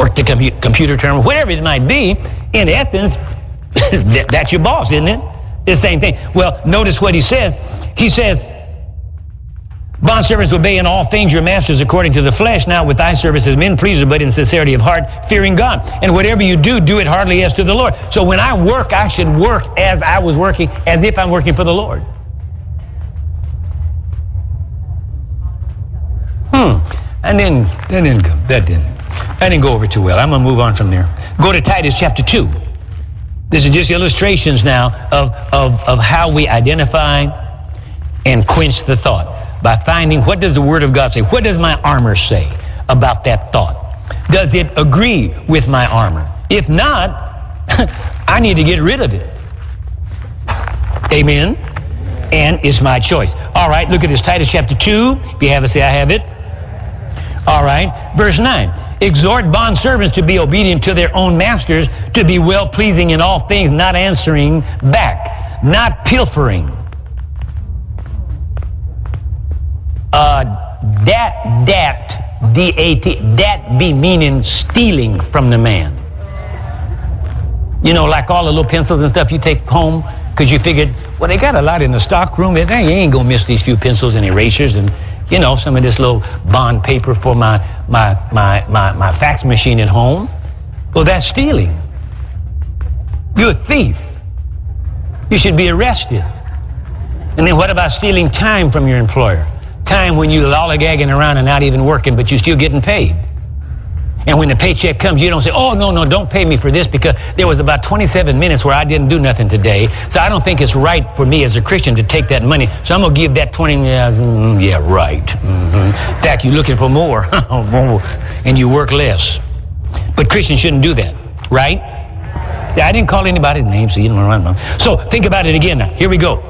or the computer term, whatever it might be, in essence, that's your boss, isn't it? It's the same thing. Well, notice what he says. He says, bondservants, obey in all things your masters according to the flesh, not with eye service as men pleasers, but in sincerity of heart, fearing God. And whatever you do, do it heartily as to the Lord. So when I work, I should work as I was working, as if I'm working for the Lord. That didn't go over too well. I'm going to move on from there. Go to Titus chapter 2. This is just illustrations now of how we identify and quench the thought. By finding, what does the Word of God say? What does my armor say about that thought? Does it agree with my armor? If not, I need to get rid of it. Amen? And it's my choice. All right, look at this. Titus chapter 2. If you have it, say I have it. All right, verse 9. Exhort bondservants to be obedient to their own masters, to be well-pleasing in all things, not answering back, not pilfering. That be meaning stealing from the man. You know, like all the little pencils and stuff you take home because you figured, well, they got a lot in the stock room. You ain't going to miss these few pencils and erasers and, you know, some of this little bond paper for my fax machine at home. Well, that's stealing. You're a thief. You should be arrested. And then what about stealing time from your employer? Time when you're lollygagging around and not even working, but you're still getting paid. And when the paycheck comes, you don't say, oh, no, don't pay me for this because there was about 27 minutes where I didn't do nothing today. So I don't think it's right for me as a Christian to take that money. So I'm going to give that 20, yeah, right. Mm-hmm. In fact, you're looking for more and you work less. But Christians shouldn't do that, right? See, I didn't call anybody's name, so you don't run them. So think about it again now. Here we go.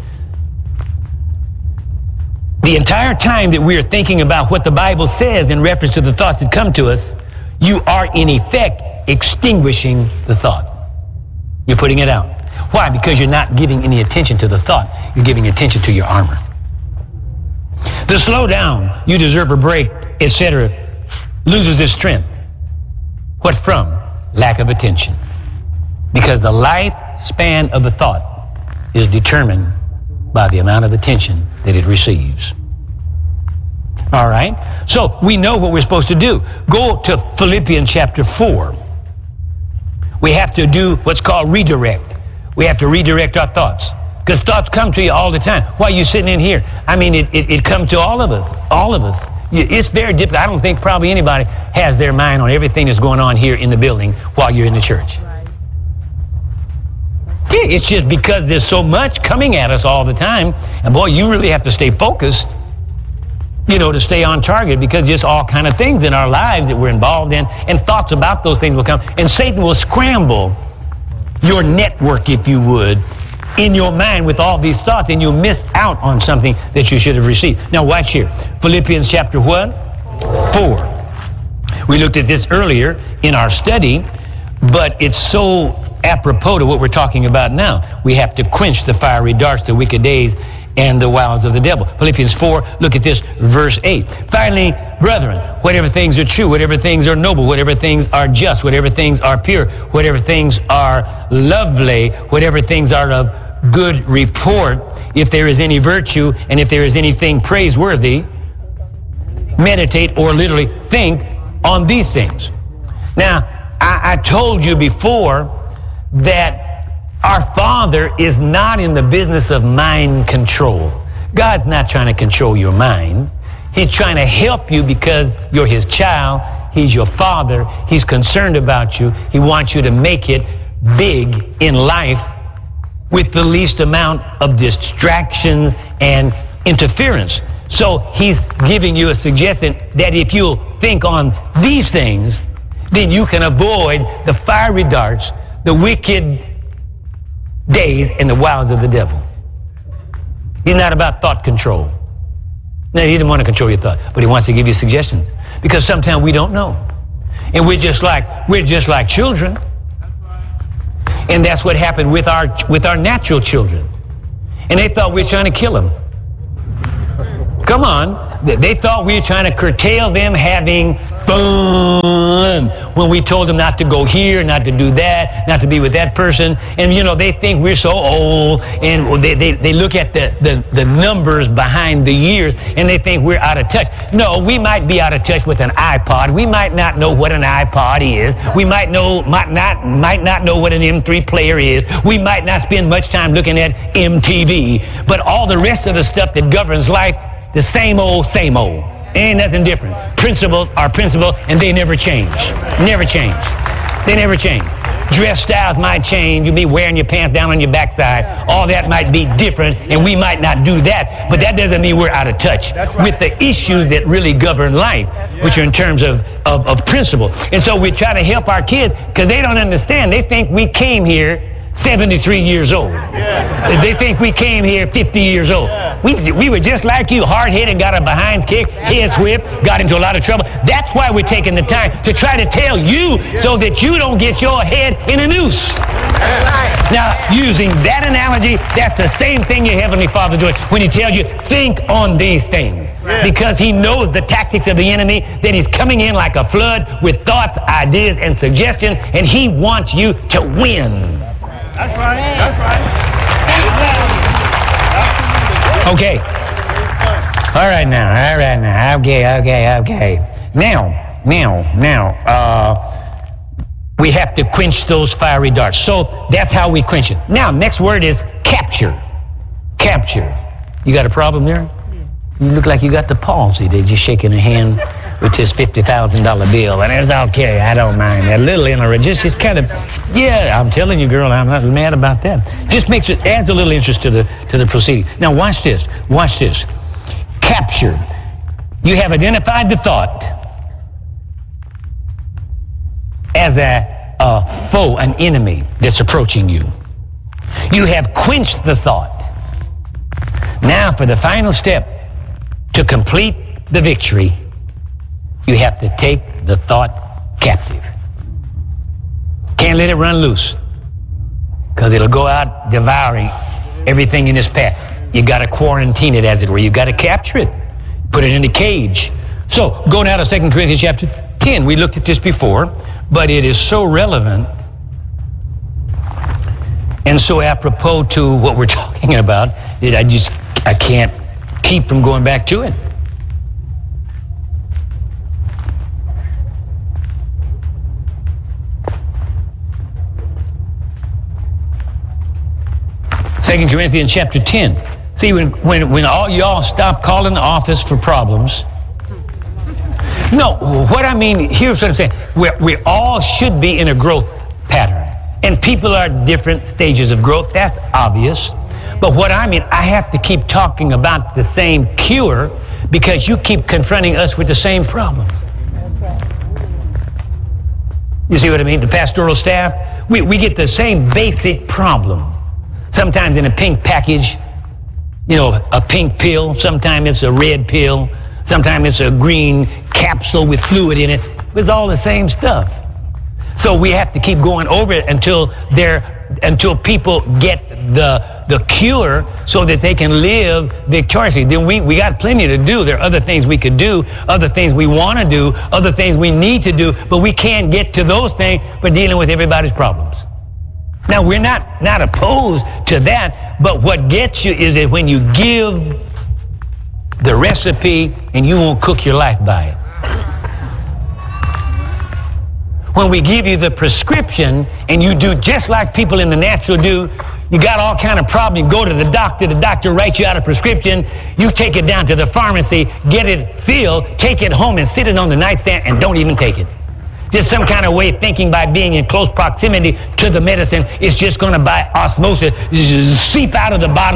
The entire time that we are thinking about what the Bible says in reference to the thoughts that come to us, you are in effect extinguishing the thought. You're putting it out. Why? Because you're not giving any attention to the thought. You're giving attention to your armor. The slow down, you deserve a break, etc., loses its strength. What from? Lack of attention. Because the lifespan of a thought is determined by the amount of attention that it receives. All right? So we know what we're supposed to do. Go to Philippians chapter 4. We have to do what's called redirect. We have to redirect our thoughts. Because thoughts come to you all the time. Why are you sitting in here? I mean, it comes to all of us. All of us. It's very difficult. I don't think probably anybody has their mind on everything that's going on here in the building while you're in the church. It's just because there's so much coming at us all the time. And boy, you really have to stay focused, you know, to stay on target because just all kind of things in our lives that we're involved in and thoughts about those things will come. And Satan will scramble your network, if you would, in your mind with all these thoughts and you'll miss out on something that you should have received. Now watch here. Philippians chapter what? 4. We looked at this earlier in our study, but it's so apropos to what we're talking about now. We have to quench the fiery darts, the wicked days, and the wiles of the devil. Philippians 4, look at this, verse 8. Finally, brethren, whatever things are true, whatever things are noble, whatever things are just, whatever things are pure, whatever things are lovely, whatever things are of good report, if there is any virtue, and if there is anything praiseworthy, meditate or literally think on these things. Now, I told you before that our Father is not in the business of mind control. God's not trying to control your mind. He's trying to help you because you're His child. He's your Father. He's concerned about you. He wants you to make it big in life with the least amount of distractions and interference. So He's giving you a suggestion that if you'll think on these things, then you can avoid the fiery darts, the wicked days, and the wiles of the devil. He's not about thought control. No, He didn't want to control your thought, but He wants to give you suggestions. Because sometimes we don't know. And we're just like children. And that's what happened with our natural children. And they thought we were trying to kill them. Come on. They thought we were trying to curtail them having fun. when we told them not to go here, not to do that, not to be with that person. And, they think we're so old, and they look at the numbers behind the years, and they think we're out of touch. No, we might be out of touch with an iPod. We might not know what an iPod is. We might not know what an M3 player is. We might not spend much time looking at MTV. But all the rest of the stuff that governs life, the same old, same old. Ain't nothing different. Principles are principles, and they never change. Never change. They never change. Dress styles might change. You'll be wearing your pants down on your backside. All that might be different, and we might not do that. But that doesn't mean we're out of touch with the issues that really govern life, which are in terms of principle. And so we try to help our kids because they don't understand. They think we came here 73 years old. They think we came here 50 years old. We were just like you, hard-headed, got our behinds kicked, heads whipped, got into a lot of trouble. That's why we're taking the time to try to tell you so that you don't get your head in a noose. Now, using that analogy, that's the same thing your Heavenly Father doing when He tells you, think on these things. Because He knows the tactics of the enemy, that he's coming in like a flood with thoughts, ideas, and suggestions, and he wants you to win. That's right. That's right. Okay. All right now. Okay. Now, we have to quench those fiery darts. So that's how we quench it. Now, next word is capture. Capture. You got a problem there? You look like you got the palsy. They're just shaking a hand with his $50,000 bill, and it's okay. I don't mind that. A little interesting, just kind of, yeah. I'm telling you, girl, I'm not mad about that. Just adds a little interest to the proceeding. Now, watch this. Watch this. Capture. You have identified the thought as a foe, an enemy that's approaching you. You have quenched the thought. Now, for the final step to complete the victory, you have to take the thought captive. Can't let it run loose, because it'll go out devouring everything in its path. You got to quarantine it, as it were. You got to capture it, put it in a cage. So go now to 2 Corinthians chapter 10. We looked at this before, but it is so relevant and so apropos to what we're talking about that I can't keep from going back to it. Second Corinthians chapter 10. See, when all y'all stop calling the office for problems. No, what I mean, here's what I'm saying. We all should be in a growth pattern. And people are at different stages of growth. That's obvious. But what I mean, I have to keep talking about the same cure because you keep confronting us with the same problem. You see what I mean? The pastoral staff, we get the same basic problem. Sometimes in a pink package, a pink pill. Sometimes it's a red pill. Sometimes it's a green capsule with fluid in it. It's all the same stuff. So we have to keep going over it until people get the cure so that they can live victoriously. Then we got plenty to do. There are other things we could do, other things we want to do, other things we need to do, but we can't get to those things for dealing with everybody's problems. Now, we're not opposed to that, but what gets you is that when you give the recipe and you won't cook your life by it. When we give you the prescription and you do just like people in the natural do, you got all kind of problems. You go to the doctor writes you out a prescription, you take it down to the pharmacy, get it filled, take it home and sit it on the nightstand and don't even take it. Just some kind of way of thinking by being in close proximity to the medicine, it's just going to, by osmosis, seep out of the bottle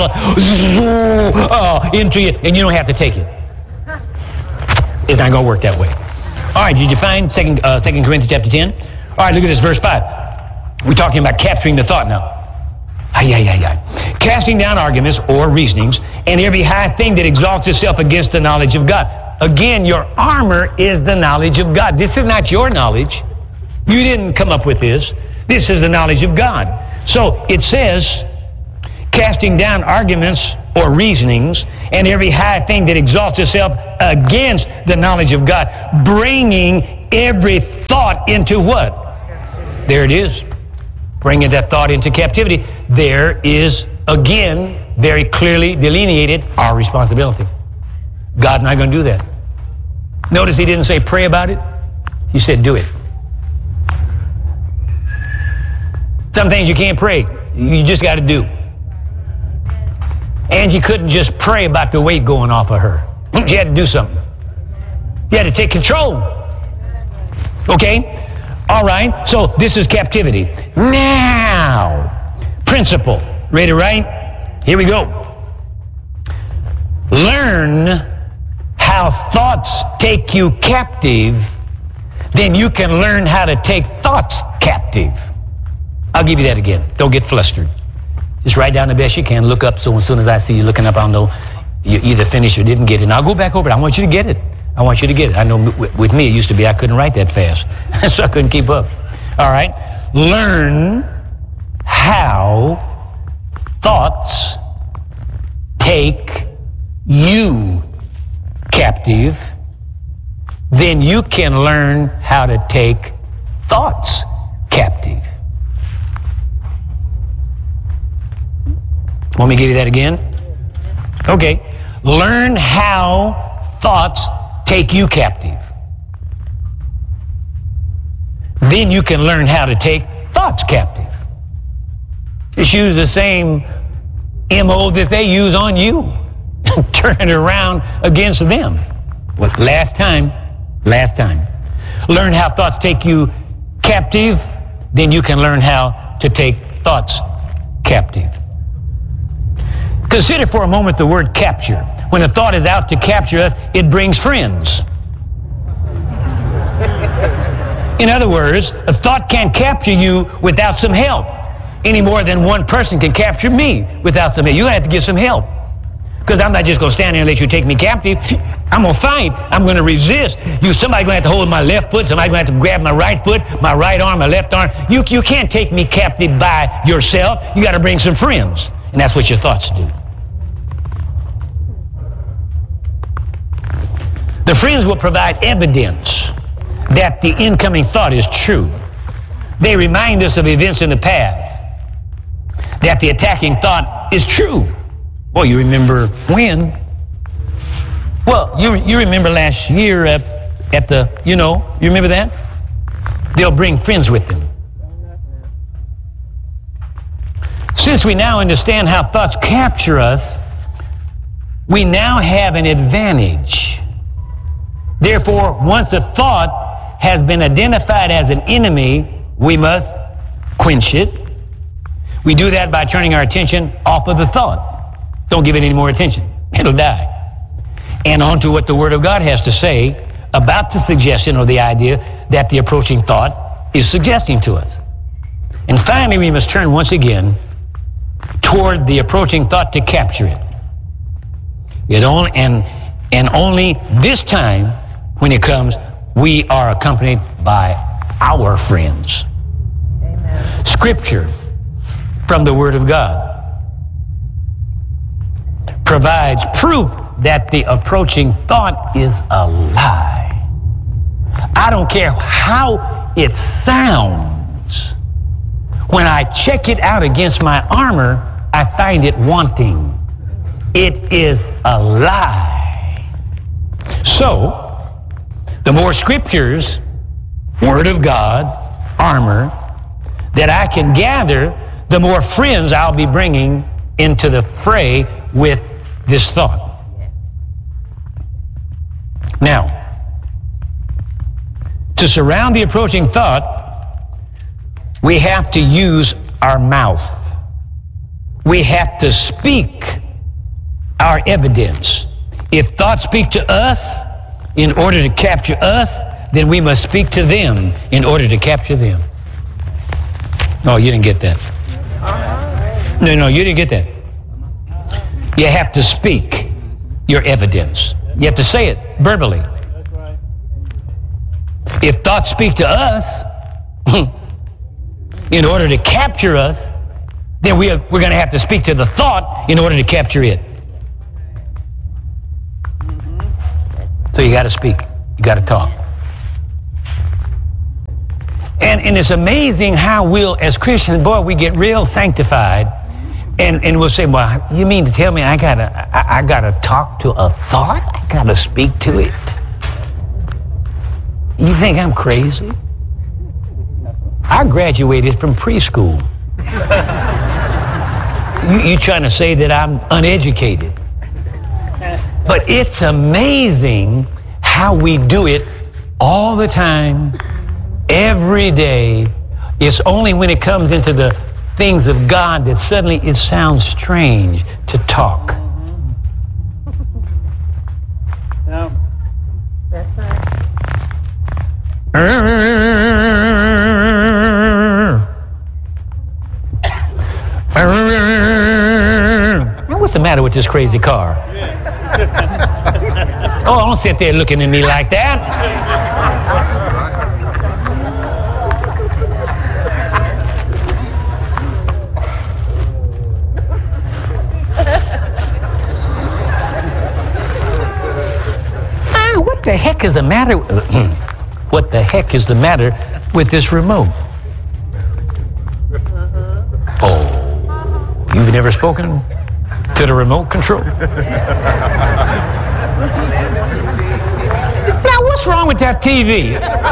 into you, and you don't have to take it. It's not going to work that way. All right, did you find 2 Corinthians chapter 10? All right, look at this, verse 5. We're talking about capturing the thought now. Casting down arguments or reasonings and every high thing that exalts itself against the knowledge of God. Again, your armor is the knowledge of God. This is not your knowledge. You didn't come up with this. This is the knowledge of God. So it says, casting down arguments or reasonings and every high thing that exalts itself against the knowledge of God, bringing every thought into what? There it is. Bringing that thought into captivity. There is, again, very clearly delineated our responsibility. God's not going to do that. Notice he didn't say pray about it. He said do it. Some things you can't pray. You just got to do. Angie couldn't just pray about the weight going off of her. She had to do something. You had to take control. Okay? All right. So this is captivity. Now, principle. Ready to write? Here we go. Learn how thoughts take you captive, then you can learn how to take thoughts captive. I'll give you that again. Don't get flustered. Just write down the best you can. Look up so as soon as I see you looking up, I'll know you either finished or didn't get it. And I'll go back over it. I want you to get it. I want you to get it. I know with me it used to be I couldn't write that fast, so I couldn't keep up. All right. Learn how thoughts take you captive, then you can learn how to take thoughts captive. Want me to give you that again? Okay. Learn how thoughts take you captive. Then you can learn how to take thoughts captive. Just use the same MO that they use on you. Turn it around against them. What? Last time. Learn how thoughts take you captive. Then you can learn how to take thoughts captive. Consider for a moment the word capture. When a thought is out to capture us, it brings friends. In other words, a thought can't capture you without some help, any more than one person can capture me without some help. You have to get some help. Because I'm not just going to stand there and let you take me captive. I'm going to fight. I'm going to resist. Somebody's going to have to hold my left foot. Somebody's going to have to grab my right foot, my right arm, my left arm. You can't take me captive by yourself. You got to bring some friends. And that's what your thoughts do. The friends will provide evidence that the incoming thought is true. They remind us of events in the past, that the attacking thought is true. Well, you remember when? Well, you remember last year at the, you remember that? They'll bring friends with them. Since we now understand how thoughts capture us, we now have an advantage. Therefore, once a thought has been identified as an enemy, we must quench it. We do that by turning our attention off of the thought. Don't give it any more attention. It'll die. And on to what the Word of God has to say about the suggestion or the idea that the approaching thought is suggesting to us. And finally, we must turn once again toward the approaching thought to capture it. And only this time, when it comes, we are accompanied by our friends. Amen. Scripture from the Word of God provides proof that the approaching thought is a lie. I don't care how it sounds. When I check it out against my armor, I find it wanting. It is a lie. So, the more scriptures, Word of God, armor, that I can gather, the more friends I'll be bringing into the fray with this thought. Now, to surround the approaching thought, we have to use our mouth. We have to speak our evidence. If thoughts speak to us in order to capture us, then we must speak to them in order to capture them. No, you didn't get that. No, you didn't get that. You have to speak your evidence. You have to say it verbally. If thoughts speak to us in order to capture us, then we're going to have to speak to the thought in order to capture it. So you got to speak. You got to talk. And it's amazing how we'll, as Christians, boy, we get real sanctified. And we'll say, well, you mean to tell me I gotta talk to a thought? I gotta speak to it? You think I'm crazy? I graduated from preschool. You trying to say that I'm uneducated? But it's amazing how we do it all the time, every day. It's only when it comes into the things of God that suddenly it sounds strange to talk. No. That's right. Now, what's the matter with this crazy car? Oh, don't sit there looking at me like that. What the heck is the matter? What the heck is the matter with this remote? Oh, you've never spoken to the remote control? Now, what's wrong with that TV?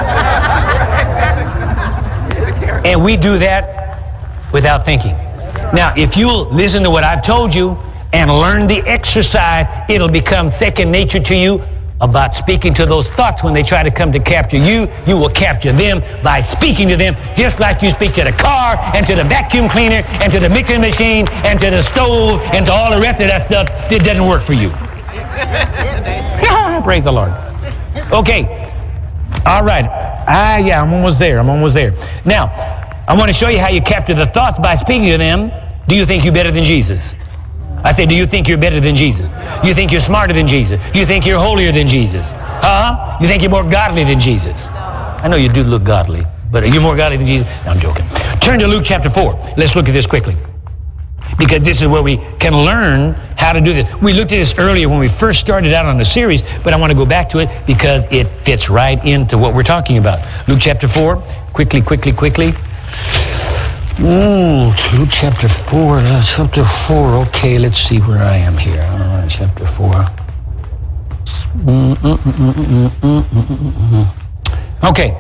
And we do that without thinking. Now, if you'll listen to what I've told you and learn the exercise, it'll become second nature to you about speaking to those thoughts. When they try to come to capture you, you will capture them by speaking to them, just like you speak to the car and to the vacuum cleaner and to the mixing machine and to the stove and to all the rest of that stuff that doesn't work for you. Yeah, praise the Lord. Okay. All right. Yeah, I'm almost there. Now, I want to show you how you capture the thoughts by speaking to them. Do you think you're better than Jesus? I say, do you think you're better than Jesus? You think you're smarter than Jesus? You think you're holier than Jesus? Huh? You think you're more godly than Jesus? I know you do look godly, but are you more godly than Jesus? No, I'm joking. Turn to Luke chapter 4. Let's look at this quickly, because this is where we can learn how to do this. We looked at this earlier when we first started out on the series, but I want to go back to it because it fits right into what we're talking about. Luke chapter 4. Quickly. Luke chapter 4. Okay, let's see where I am here. Chapter 4. Okay.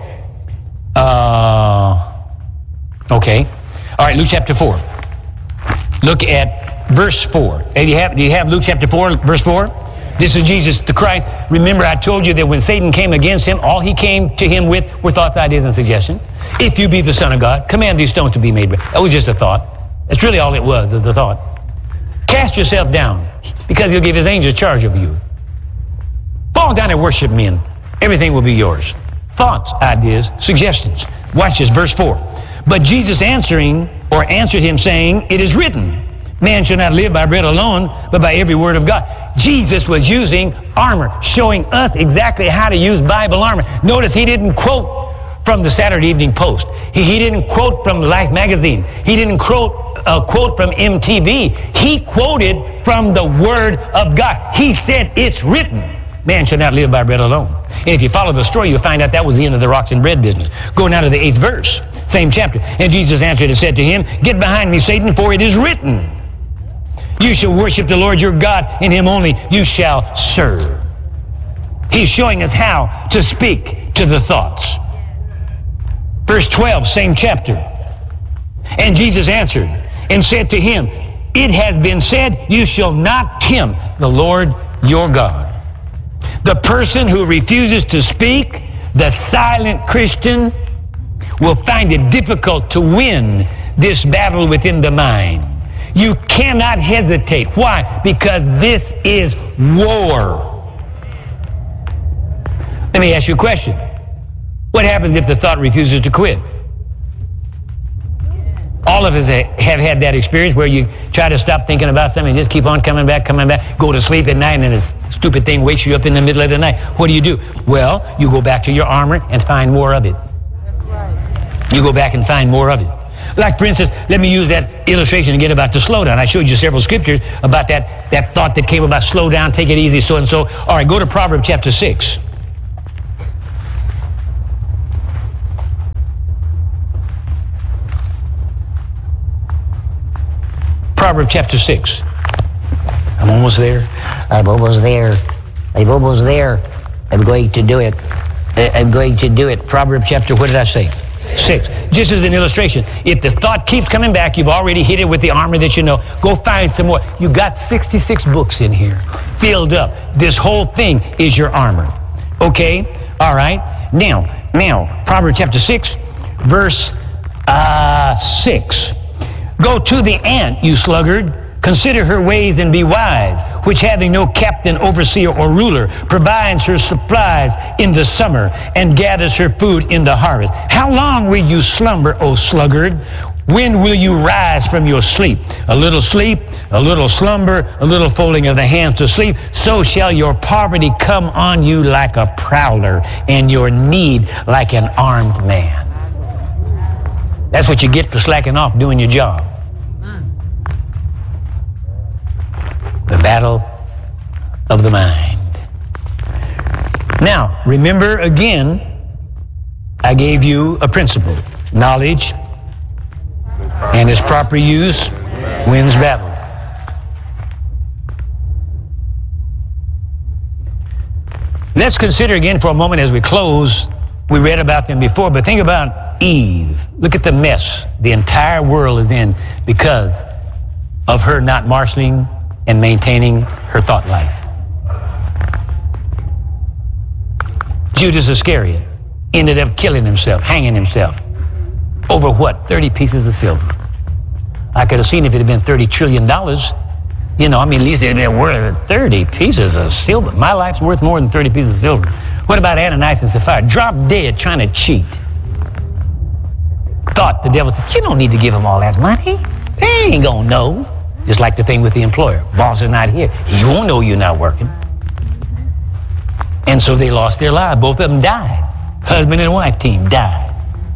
Okay. All right, Luke chapter 4. Look at verse 4. Do you have Luke chapter 4, verse 4? This is Jesus the Christ. Remember, I told you that when Satan came against him, all he came to him with were thoughts, ideas, and suggestions. If you be the Son of God, command these stones to be made bread. That was just a thought. That's really all it was, the thought. Cast yourself down, because he'll give his angels charge over you. Fall down and worship men. Everything will be yours. Thoughts, ideas, suggestions. Watch this, verse 4. But Jesus answered him, saying, it is written, man shall not live by bread alone, but by every word of God. Jesus was using armor, showing us exactly how to use Bible armor. Notice he didn't quote from the Saturday Evening Post. He didn't quote from Life magazine. He didn't quote from MTV. He quoted from the Word of God. He said, it's written, man shall not live by bread alone. And if you follow the story, you'll find out that was the end of the rocks and bread business. Go now to the 8th verse, same chapter. And Jesus answered and said to him, get behind me, Satan, for it is written, you shall worship the Lord your God, and him only you shall serve. He's showing us how to speak to the thoughts. Verse 12, same chapter. And Jesus answered and said to him, it has been said, you shall not tempt the Lord your God. The person who refuses to speak, the silent Christian, will find it difficult to win this battle within the mind. You cannot hesitate. Why? Because this is war. Let me ask you a question. What happens if the thought refuses to quit? All of us have had that experience where you try to stop thinking about something and just keep on coming back, go to sleep at night, and this stupid thing wakes you up in the middle of the night. What do? Well, you go back to your armor and find more of it. That's right. You go back and find more of it. Like, for instance, let me use that illustration again about the slow down. I showed you several scriptures about that thought that came about slow down, take it easy, so and so. All right, go to Proverbs chapter 6. Proverbs chapter 6. I'm almost there. I'm almost there. I'm almost there. I'm going to do it. I'm going to do it. Proverbs chapter, what did I say? 6. Just as an illustration. If the thought keeps coming back, you've already hit it with the armor that you know. Go find some more. You got 66 books in here. Filled up. This whole thing is your armor. Okay? All right. Now, Proverbs chapter 6, verse 6. Go to the ant, you sluggard. Consider her ways and be wise, which having no captain, overseer, or ruler, provides her supplies in the summer and gathers her food in the harvest. How long will you slumber, O sluggard? When will you rise from your sleep? A little slumber, a little folding of the hands to sleep. So shall your poverty come on you like a prowler, and your need like an armed man. That's what you get for slacking off doing your job. The battle of the mind. Now, remember again, I gave you a principle. Knowledge and its proper use wins battle. Let's consider again for a moment as we close. We read about them before, but think about Eve. Look at the mess the entire world is in because of her not marshaling and maintaining her thought life. Judas Iscariot ended up killing himself, hanging himself. Over what? 30 pieces of silver. I could have seen if it had been $30 trillion. You know, I mean, at least it had been worth 30 pieces of silver. My life's worth more than 30 pieces of silver. What about Ananias and Sapphira? Dropped dead trying to cheat. Thought the devil said, you don't need to give him all that money. They ain't gonna know. Just like the thing with the employer. Boss is not here. He won't know you're not working. And so they lost their lives. Both of them died. Husband and wife team died.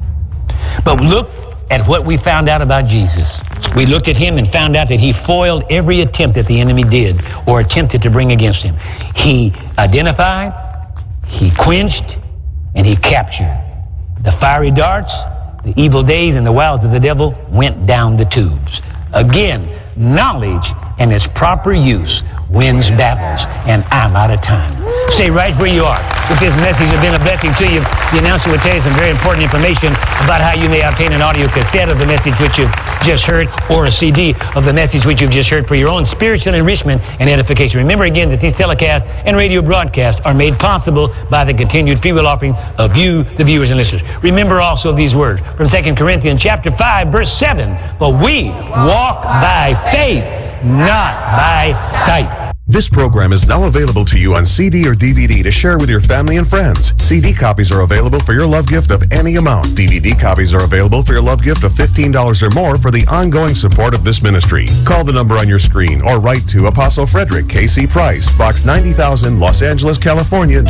But look at what we found out about Jesus. We looked at him and found out that he foiled every attempt that the enemy did or attempted to bring against him. He identified, he quenched, and he captured. The fiery darts, the evil days, and the wiles of the devil went down the tubes. Again, knowledge and its proper use wins battles. And I'm out of time. Stay right where you are. If this message has been a blessing to you, the announcer will tell you some very important information about how you may obtain an audio cassette of the message which you've just heard, or a CD of the message which you've just heard for your own spiritual enrichment and edification. Remember again that these telecasts and radio broadcasts are made possible by the continued free will offering of you, the viewers and listeners. Remember also these words from 2 Corinthians chapter 5, verse 7. For we walk by faith, not by sight. This program is now available to you on CD or DVD to share with your family and friends. CD copies are available for your love gift of any amount. DVD copies are available for your love gift of $15 or more for the ongoing support of this ministry. Call the number on your screen or write to Apostle Frederick K.C. Price, Box 90,000, Los Angeles, California,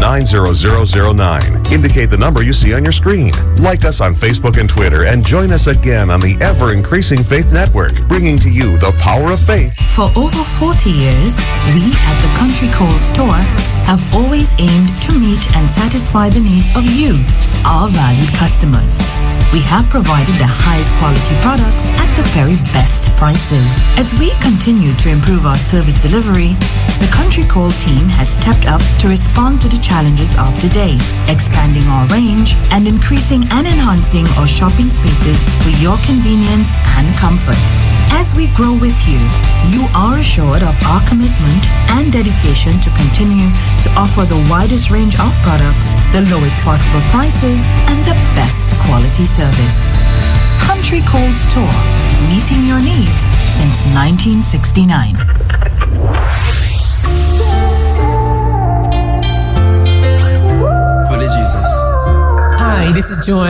90009. Indicate the number you see on your screen. Like us on Facebook and Twitter and join us again on the ever-increasing Faith Network, bringing to you the power of faith. For over 40 years, we at the Country Coal Store have always aimed to meet and satisfy the needs of you, our valued customers. We have provided the highest quality products at the very best prices. As we continue to improve our service delivery, the Country Coal team has stepped up to respond to the challenges of today, expanding our range and increasing and enhancing our shopping spaces for your convenience and comfort. As we grow with you, you are assured of our commitment and dedication to continue to offer the widest range of products, the lowest possible prices, and the best quality service. Country Coal Store, meeting your needs since 1969. Hi, this is Joanne.